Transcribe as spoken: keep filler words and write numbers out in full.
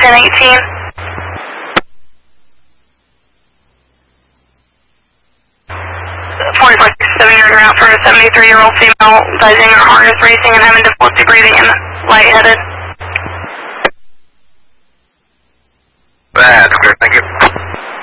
ten eighteen. forty-four sixty-seven, you're out for a seventy-three-year-old female, diving her harness, racing, and having difficulty breathing and lightheaded. That's good, thank you.